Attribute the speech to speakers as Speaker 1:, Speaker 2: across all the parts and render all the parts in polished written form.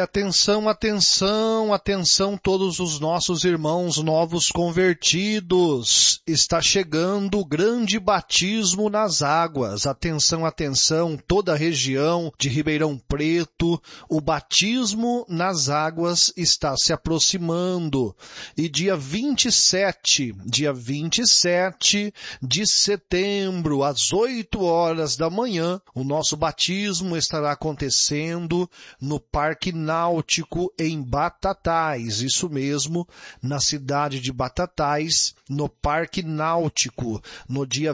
Speaker 1: atenção, atenção, atenção todos os nossos irmãos novos convertidos. Está chegando o grande batismo nas águas. Atenção, atenção, toda a região de Ribeirão Preto. O batismo nas águas está se aproximando. E dia 27 de setembro, às 8 horas da manhã, o nosso batismo estará acontecendo no Parque Náutico em Batatais, isso mesmo, na cidade de Batatais, no Parque Náutico, no dia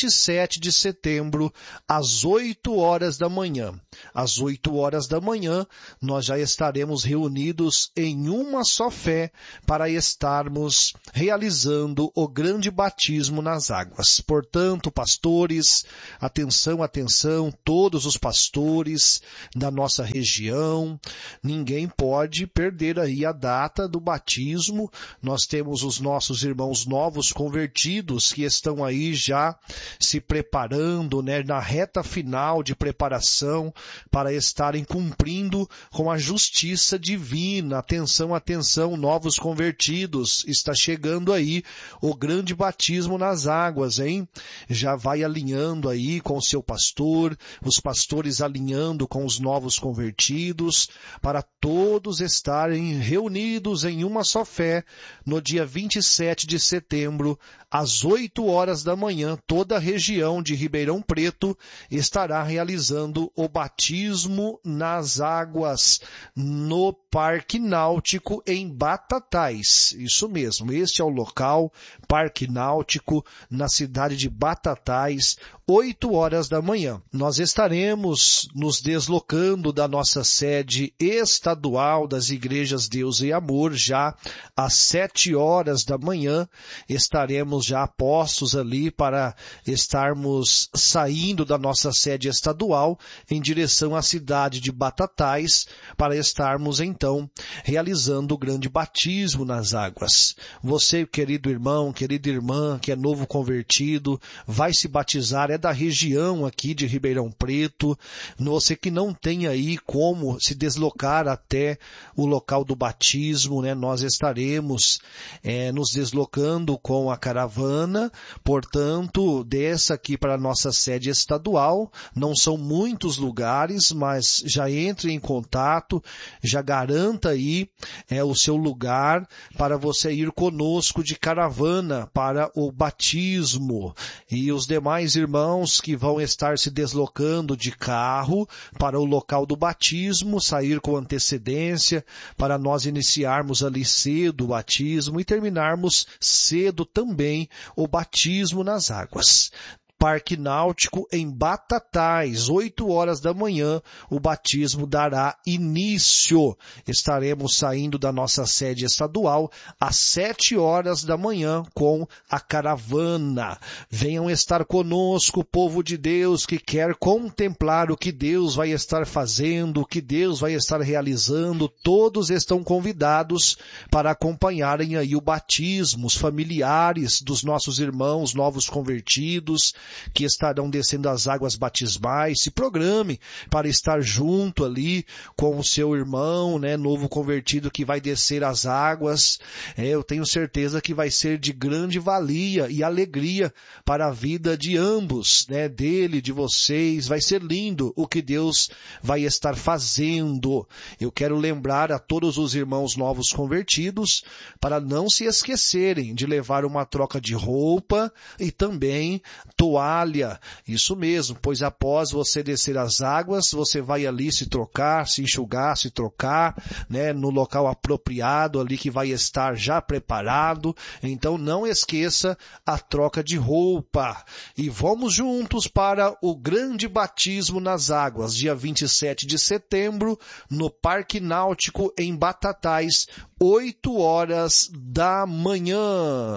Speaker 1: 27 de setembro, às 8 horas da manhã. Às 8 horas da manhã, nós já estaremos reunidos em uma só fé para estarmos realizando o grande batismo nas águas. Portanto, pastores, atenção, atenção, todos os pastores da nossa região, ninguém pode perder aí a data do batismo. Nós temos os nossos irmãos novos convertidos que estão aí já se preparando, na reta final de preparação para estarem cumprindo com a justiça divina. Atenção, atenção, novos convertidos, está chegando aí o grande batismo nas águas, hein? Já vai alinhando aí com o seu pastor, os pastores alinhando com os novos convertidos, para todos estarem reunidos em uma só fé, no dia 27 de setembro, às 8 horas da manhã, toda a região de Ribeirão Preto estará realizando o batismo nas águas no Parque Náutico em Batatais. Isso mesmo, este é o local, Parque Náutico, na cidade de Batatais, 8 horas da manhã. Nós estaremos nos deslocando da nossa sede estadual das Igrejas Deus e Amor, já às 7 horas da manhã, estaremos já postos ali para estarmos saindo da nossa sede estadual em direção à cidade de Batatais, para estarmos então realizando o grande batismo nas águas. Você, querido irmão, querida irmã, que é novo convertido, vai se batizar, é da região aqui de Ribeirão Preto, você que não tem aí como se deslocar até o local do batismo, nós estaremos nos deslocando com a caravana, portanto, desça aqui para a nossa sede estadual, não são muitos lugares, mas já entre em contato, já garanta aí o seu lugar para você ir conosco de caravana para o batismo. E os demais irmãos que vão estar se deslocando de carro para o local do batismo, sair com antecedência para nós iniciarmos ali cedo o batismo e terminarmos cedo também o batismo nas águas. Parque Náutico em Batatais, 8 horas da manhã, o batismo dará início. Estaremos saindo da nossa sede estadual às 7 horas da manhã com a caravana. Venham estar conosco, povo de Deus que quer contemplar o que Deus vai estar fazendo, o que Deus vai estar realizando. Todos estão convidados para acompanharem aí o batismo, os familiares dos nossos irmãos novos convertidos, que estarão descendo as águas batismais. Se programe para estar junto ali com o seu irmão, novo convertido que vai descer as águas. Eu tenho certeza que vai ser de grande valia e alegria para a vida de ambos, dele, de vocês. Vai ser lindo o que Deus vai estar fazendo. Eu quero lembrar a todos os irmãos novos convertidos para não se esquecerem de levar uma troca de roupa e também toalha, isso mesmo, pois após você descer as águas, você vai ali se trocar, se enxugar, se trocar, no local apropriado ali que vai estar já preparado. Então não esqueça a troca de roupa. E vamos juntos para o grande batismo nas águas, dia 27 de setembro, no Parque Náutico em Batatais, 8 horas da manhã.